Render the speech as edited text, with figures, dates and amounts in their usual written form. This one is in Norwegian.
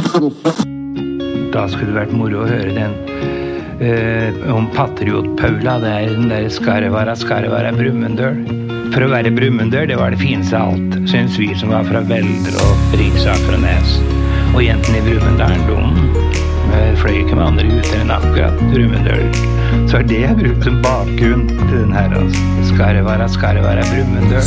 Da skulle det vært moro å høre den om Patriot Paula, det den der Skarvara Brumunddøl. For å være Brumunddøl, det var det fineste av alt, synes vi som var fra Veldre og Riksaker og Nes. Og jentene i Brumunddølen, de fløy ikke med andre ute enn akkurat Brumunddøl. Så det jeg brukt som bakgrunn til den her, altså. Skarvara Brumunddøl.